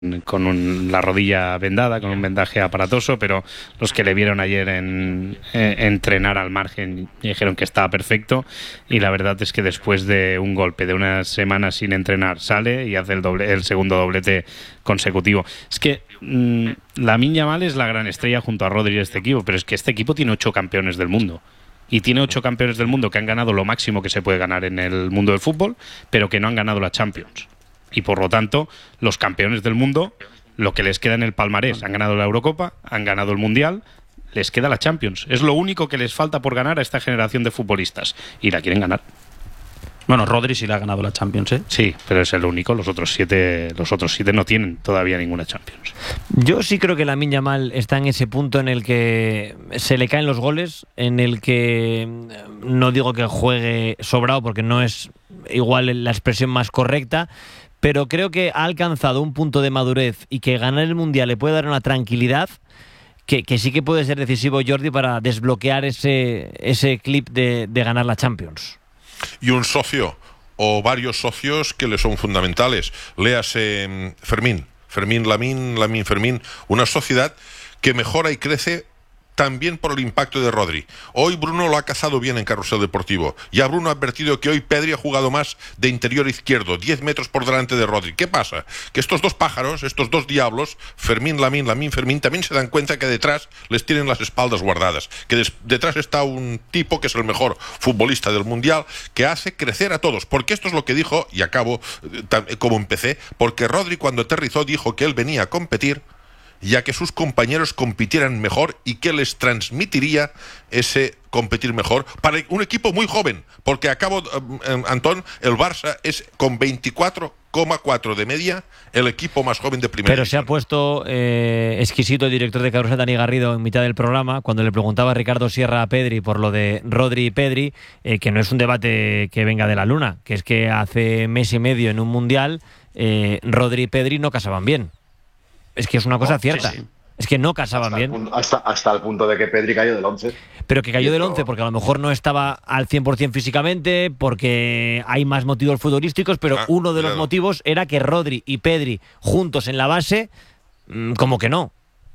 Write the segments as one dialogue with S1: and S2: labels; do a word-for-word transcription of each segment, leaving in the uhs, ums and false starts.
S1: con un, la rodilla vendada, con un vendaje aparatoso, pero los que le vieron ayer en, en entrenar al margen dijeron que estaba perfecto, y la verdad es que después de un golpe de unas semanas sin entrenar sale y hace el, doble, el segundo doblete consecutivo. Es que mmm, Lamine Yamal es la gran estrella junto a Rodri de este equipo, pero es que este equipo tiene ocho campeones del mundo. Y tiene ocho campeones del mundo que han ganado lo máximo que se puede ganar en el mundo del fútbol, pero que no han ganado la Champions. Y por lo tanto, los campeones del mundo, lo que les queda en el palmarés, han ganado la Eurocopa, han ganado el Mundial, les queda la Champions. Es lo único que les falta por ganar a esta generación de futbolistas. Y la quieren ganar.
S2: Bueno, Rodri sí le ha ganado la Champions, ¿eh?
S1: Sí, pero es el único. Los otros siete, los otros siete no tienen todavía ninguna Champions.
S3: Yo sí creo que Lamine Yamal está en ese punto en el que se le caen los goles, en el que no digo que juegue sobrado porque no es igual la expresión más correcta, pero creo que ha alcanzado un punto de madurez y que ganar el Mundial le puede dar una tranquilidad que, que sí que puede ser decisivo, Jordi, para desbloquear ese, ese clip de, de ganar la Champions.
S4: Y un socio o varios socios que le son fundamentales. Léase Fermín, Fermín Lamine, Lamine Fermín, una sociedad que mejora y crece también por el impacto de Rodri. Hoy Bruno lo ha cazado bien en Carrusel Deportivo. Ya Bruno ha advertido que hoy Pedri ha jugado más de interior izquierdo, diez metros por delante de Rodri. ¿Qué pasa? Que estos dos pájaros, estos dos diablos, Fermín Lamine, Lamine Fermín, también se dan cuenta que detrás les tienen las espaldas guardadas. Que des- detrás está un tipo que es el mejor futbolista del Mundial, que hace crecer a todos. Porque esto es lo que dijo, y acabo eh, como empecé, porque Rodri cuando aterrizó dijo que él venía a competir ya que sus compañeros compitieran mejor y que les transmitiría ese competir mejor para un equipo muy joven, porque acabo, eh, Antón, el Barça es con veinticuatro coma cuatro de media el equipo más joven de primera
S3: Pero
S4: división.
S3: se ha puesto eh, exquisito el director de Carrusel, Dani Garrido, en mitad del programa, cuando le preguntaba a Ricardo Sierra a Pedri por lo de Rodri y Pedri, eh, que no es un debate que venga de la luna, que es que hace mes y medio en un Mundial eh, Rodri y Pedri no casaban bien. Es que es una cosa
S5: oh,
S3: cierta.
S5: Sí, sí.
S3: Es que no casaban
S5: hasta
S3: bien.
S5: El punto, hasta, hasta el punto de que Pedri cayó del once.
S3: Pero que cayó del once porque a lo mejor no estaba al cien por ciento físicamente, porque hay más motivos futbolísticos, pero ah, uno de claro. los motivos era que Rodri y Pedri juntos en la base, mmm, como que no.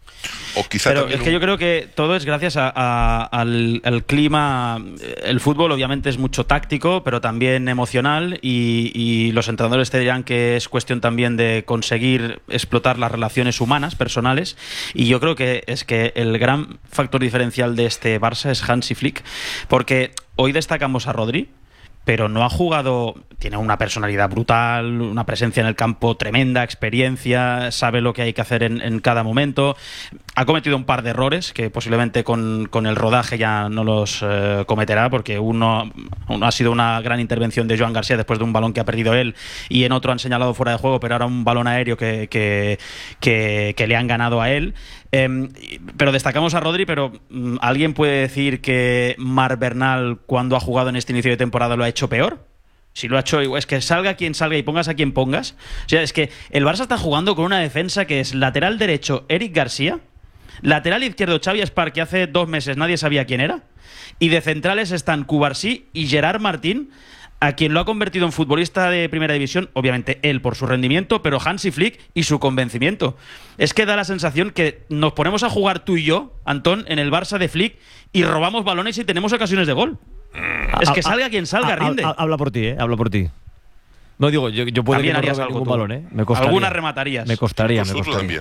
S2: O quizá Pero es que un... yo creo que todo es gracias a, a, al, al clima. El fútbol obviamente es mucho táctico, pero también emocional, y, y los entrenadores te dirán que es cuestión también de conseguir explotar las relaciones humanas, personales, y yo creo que es que el gran factor diferencial de este Barça es Hansi Flick, porque hoy destacamos a Rodri, pero no ha jugado, tiene una personalidad brutal, una presencia en el campo tremenda, experiencia, sabe lo que hay que hacer en, en cada momento. Ha cometido un par de errores que posiblemente con, con el rodaje ya no los eh, cometerá, porque uno, uno ha sido una gran intervención de Joan García después de un balón que ha perdido él, y en otro han señalado fuera de juego, pero ahora un balón aéreo que, que, que, que le han ganado a él. Eh, pero destacamos a Rodri, pero um, ¿alguien puede decir que Marc Bernal, cuando ha jugado en este inicio de temporada, lo ha hecho peor? Si lo ha hecho, es que salga quien salga y pongas a quien pongas. O sea, es que el Barça está jugando con una defensa que es lateral derecho Eric García, lateral izquierdo Xavi Espar, que hace dos meses nadie sabía quién era, y de centrales están Cubarsí y Gerard Martín, a quien lo ha convertido en futbolista de primera división, obviamente él por su rendimiento, pero Hansi Flick y su convencimiento. Es que da la sensación que nos ponemos a jugar tú y yo, Antón, en el Barça de Flick, y robamos balones y tenemos ocasiones de gol. Es que salga quien salga, rinde.
S3: Habla por ti, ¿eh? Habla por ti. No digo, yo, yo puedo que no robe ningún balón, ¿eh? Me costaría.
S2: Algunas rematarías.
S3: Me costaría, me costaría. También.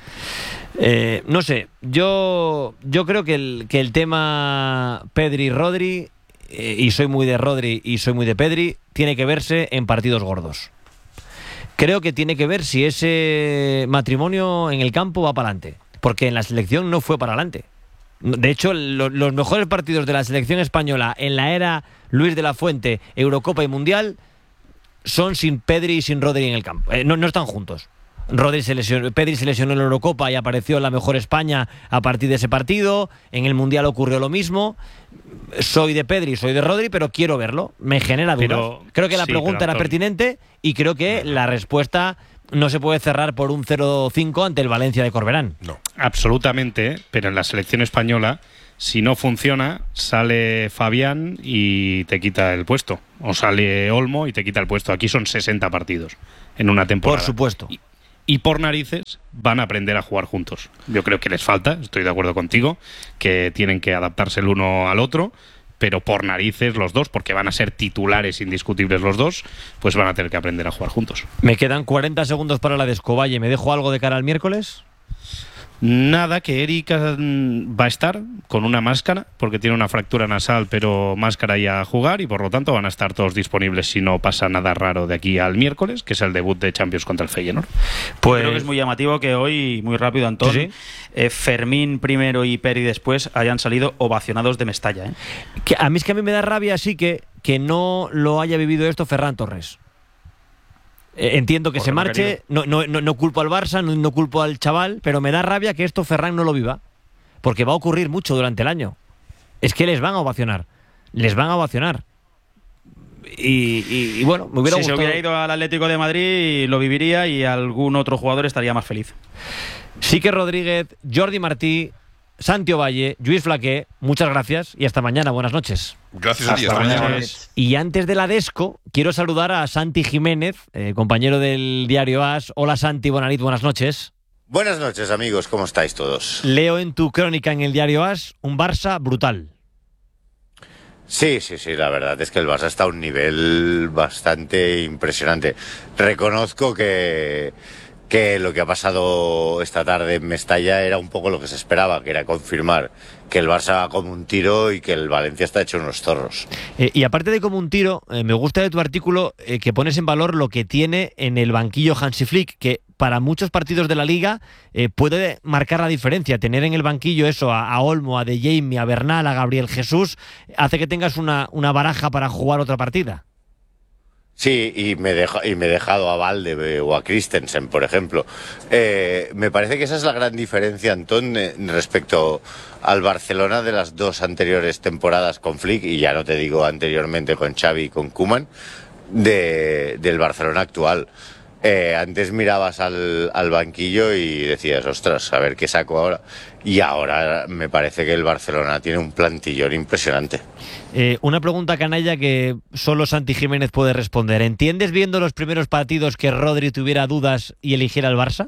S3: Eh, no sé, yo, yo creo que el, que el tema Pedri y Rodri, eh, y soy muy de Rodri y soy muy de Pedri, tiene que verse en partidos gordos. Creo que tiene que ver si ese matrimonio en el campo va para adelante, porque en la selección no fue para adelante. De hecho, lo, los mejores partidos de la selección española en la era Luis de la Fuente, Eurocopa y Mundial, son sin Pedri y sin Rodri en el campo. Eh, no, no están juntos. Rodri se lesionó, Pedri se lesionó en la Eurocopa y apareció en la mejor España a partir de ese partido. En el Mundial ocurrió lo mismo. Soy de Pedri, soy de Rodri, pero quiero verlo. Me genera dudas. Pero, creo que la sí, pregunta era pertinente y creo que uh-huh. la respuesta no se puede cerrar por un cero cinco ante el Valencia de Corberán.
S1: No, absolutamente, pero en la selección española, si no funciona, sale Fabián y te quita el puesto. O sale Olmo y te quita el puesto. Aquí son sesenta partidos en una temporada.
S3: Por supuesto.
S1: Y, y por narices van a aprender a jugar juntos. Yo creo que les falta, estoy de acuerdo contigo, que tienen que adaptarse el uno al otro, pero por narices los dos, porque van a ser titulares indiscutibles los dos, pues van a tener que aprender a jugar juntos.
S3: Me quedan cuarenta segundos para la de Escoballe. ¿Me dejo algo de cara al miércoles?
S1: Nada, que Erika va a estar con una máscara, porque tiene una fractura nasal, pero máscara y a jugar, y por lo tanto van a estar todos disponibles si no pasa nada raro de aquí al miércoles, que es el debut de Champions contra el Feyenoord.
S2: Pues creo que es muy llamativo que hoy, muy rápido, Antón,
S3: ¿sí?
S2: eh, Fermín primero y Peri después hayan salido ovacionados de Mestalla. ¿eh?
S3: Que a mí es que a mí me da rabia sí que, que no lo haya vivido esto Ferran Torres. Entiendo que
S2: Por
S3: se
S2: lo
S3: marche, no, no, no, no culpo al Barça, no, no culpo al chaval, pero me da rabia que esto Ferran no lo viva, porque va a ocurrir mucho durante el año. Es que les van a ovacionar, les van a ovacionar. Y, y, y bueno, me hubiera
S2: si
S3: gustado.
S2: Se hubiera ido al Atlético de Madrid, lo viviría y algún otro jugador estaría más feliz.
S3: Sique Rodríguez, Jordi Martí, Santi Ovalle, Lluís Flaqué, muchas gracias y hasta mañana, buenas noches.
S4: Gracias a ti, hasta
S5: mañana.
S4: mañana.
S3: Y antes de la Desco, quiero saludar a Santi Jiménez, eh, compañero del diario AS. Hola Santi, buenas, buenas noches.
S6: Buenas noches, amigos, ¿cómo estáis todos?
S3: Leo en tu crónica en el diario AS un Barça brutal.
S6: Sí, sí, sí, la verdad es que el Barça está a un nivel bastante impresionante. Reconozco que, que lo que ha pasado esta tarde en Mestalla era un poco lo que se esperaba, que era confirmar que el Barça va como un tiro y que el Valencia está hecho unos zorros.
S3: Eh, y aparte de como un tiro, eh, me gusta de tu artículo eh, que pones en valor lo que tiene en el banquillo Hansi Flick, que para muchos partidos de la Liga eh, puede marcar la diferencia. Tener en el banquillo eso a, a Olmo, a De Jong, a Bernal, a Gabriel Jesús, hace que tengas una, una baraja para jugar otra partida.
S6: Sí, y me, deja, y me he dejado a Valde o a Christensen, por ejemplo. Eh, me parece que esa es la gran diferencia, Antón, eh, respecto al Barcelona de las dos anteriores temporadas con Flick, y ya no te digo anteriormente con Xavi y con Koeman, de, del Barcelona actual. Eh, antes mirabas al, al banquillo y decías, ostras, a ver qué saco ahora. Y ahora me parece que el Barcelona tiene un plantillón impresionante.
S3: Eh, una pregunta canalla que solo Santi Jiménez puede responder. ¿Entiendes viendo los primeros partidos que Rodri tuviera dudas y eligiera el Barça?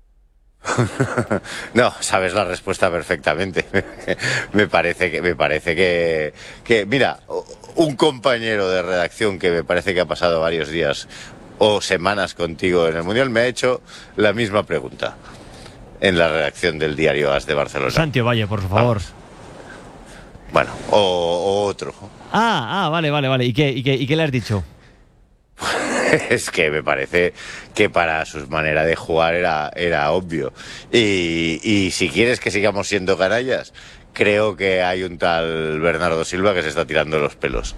S6: No, sabes la respuesta perfectamente. me parece que, me parece que, que, mira, un compañero de redacción que me parece que ha pasado varios días o semanas contigo en el Mundial me ha hecho la misma pregunta en la redacción del diario AS de Barcelona.
S3: Santi Ovalle, por favor.
S6: Vamos. Bueno, o, o otro.
S3: Ah, ah, vale, vale, vale. ¿Y qué, y qué, y qué le has dicho?
S6: Es que me parece que para su manera de jugar era, era obvio. Y, y si quieres que sigamos siendo canallas, creo que hay un tal Bernardo Silva que se está tirando los pelos.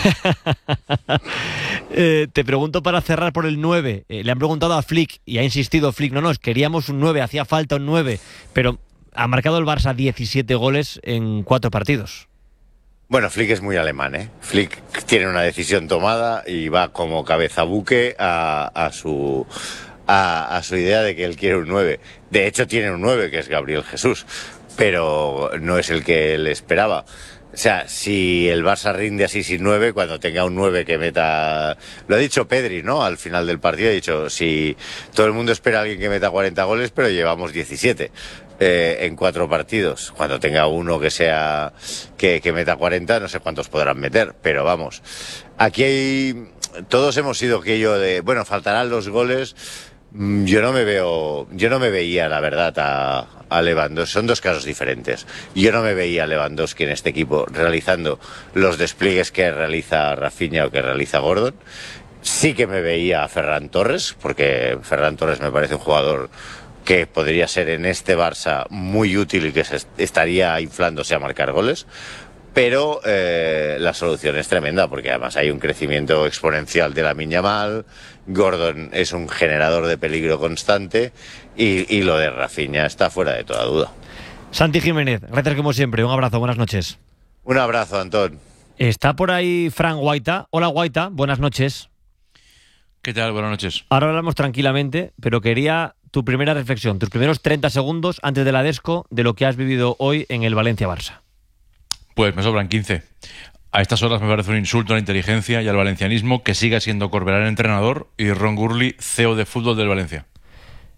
S3: eh, te pregunto para cerrar por el nueve. Eh, le han preguntado a Flick y ha insistido Flick, no, no, queríamos un nueve, hacía falta un nueve, pero ha marcado el Barça diecisiete goles en cuatro partidos.
S6: Bueno, Flick es muy alemán, ¿eh? Flick tiene una decisión tomada y va como cabeza buque a, a su... A, a su idea de que él quiere un nueve. De hecho tiene un nueve, que es Gabriel Jesús, pero no es el que él esperaba. O sea, si el Barça rinde así sin nueve, cuando tenga un nueve que meta... Lo ha dicho Pedri, ¿no? Al final del partido ha dicho, si todo el mundo espera a alguien que meta cuarenta goles, pero llevamos diecisiete eh, en cuatro partidos. Cuando tenga uno que sea que, que meta cuarenta, no sé cuántos podrán meter, pero vamos. Aquí hay... Todos hemos sido aquello de, bueno, faltarán los goles. Yo no me veo, yo no me veía, la verdad, a, a Lewandowski. Son dos casos diferentes. Yo no me veía a Lewandowski en este equipo realizando los despliegues que realiza Rafinha o que realiza Gordon. Sí que me veía a Ferran Torres, porque Ferran Torres me parece un jugador que podría ser en este Barça muy útil y que se estaría inflándose a marcar goles. Pero eh, la solución es tremenda, porque además hay un crecimiento exponencial de Lamine Yamal. Gordon es un generador de peligro constante y, y lo de Rafinha está fuera de toda duda.
S3: Santi Jiménez, gracias como siempre, un abrazo, buenas noches.
S6: Un abrazo, Antón.
S3: Está por ahí Fran Guaita. Hola Guaita, buenas noches.
S7: ¿Qué tal? Buenas noches.
S3: Ahora hablamos tranquilamente, pero quería tu primera reflexión, tus primeros treinta segundos antes de la Desco de lo que has vivido hoy en el Valencia-Barça.
S7: Pues me sobran quince. A estas horas me parece un insulto a la inteligencia y al valencianismo que siga siendo Corberán entrenador y Ron Gurley C E O de fútbol del Valencia.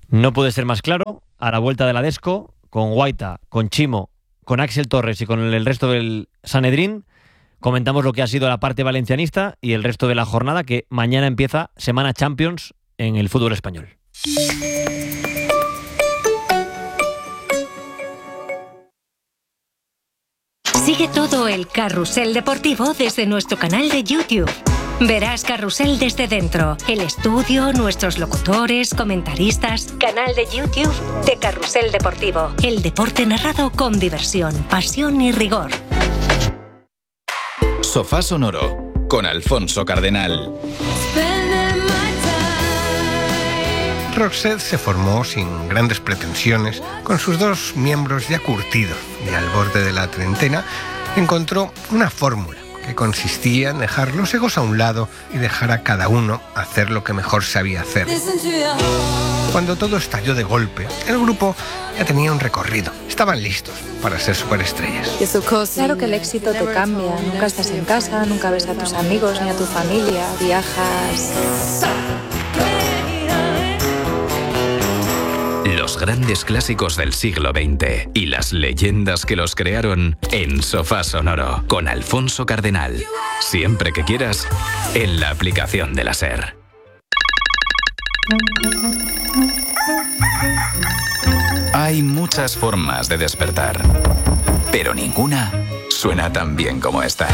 S3: No puede ser más claro. A la vuelta de la Desco, con Guaita, con Chimo, con Axel Torres y con el resto del Sanedrín, comentamos lo que ha sido la parte valencianista y el resto de la jornada, que mañana empieza Semana Champions en el fútbol español.
S8: Sigue todo el carrusel deportivo desde nuestro canal de YouTube. Verás Carrusel desde dentro, el estudio, nuestros locutores, comentaristas. Canal de YouTube de Carrusel Deportivo. El deporte narrado con diversión, pasión y rigor.
S9: Sofá Sonoro con Alfonso Cardenal.
S10: Roxette se formó sin grandes pretensiones, con sus dos miembros ya curtidos, y al borde de la treintena encontró una fórmula que consistía en dejar los egos a un lado y dejar a cada uno hacer lo que mejor sabía hacer. Cuando todo estalló de golpe, el grupo ya tenía un recorrido. Estaban listos para ser superestrellas.
S11: Claro que el éxito te cambia. Nunca estás en casa, nunca ves a tus amigos ni a tu familia. Viajas...
S9: Los grandes clásicos del siglo veinte y las leyendas que los crearon en Sofá Sonoro con Alfonso Cardenal. Siempre que quieras, en la aplicación de la SER. Hay muchas formas de despertar, pero ninguna suena tan bien como esta.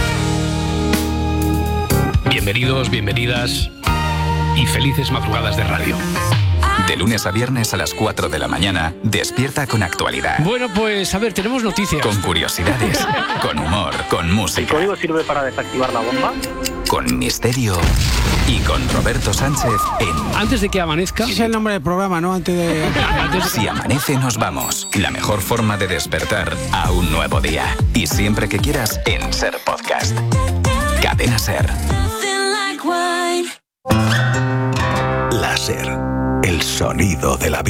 S12: Bienvenidos, bienvenidas y felices madrugadas de radio.
S9: De lunes a viernes a las cuatro de la mañana, despierta con actualidad.
S12: Bueno, pues a ver, tenemos noticias.
S9: Con curiosidades, con humor, con música.
S13: ¿El código sirve para desactivar la bomba?
S9: Con misterio y con Roberto Sánchez en...
S12: Antes de que amanezca...
S14: Ese es el nombre del programa, ¿no? Antes de...
S9: Antes de... Si amanece, nos vamos. La mejor forma de despertar a un nuevo día. Y siempre que quieras, en SER Podcast. Cadena SER.
S15: La SER. El sonido de la vida.